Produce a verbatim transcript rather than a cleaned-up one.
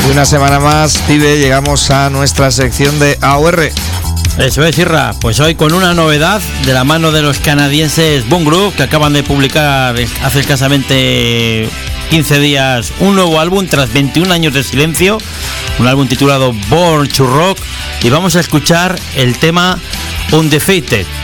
Y una semana más, pibe, llegamos a nuestra sección de A O R. Eso es, Irra. Pues hoy con una novedad de la mano de los canadienses Boom Group, que acaban de publicar hace escasamente quince días un nuevo álbum tras veintiún años de silencio, un álbum titulado Born to Rock, y vamos a escuchar el tema Undefeated.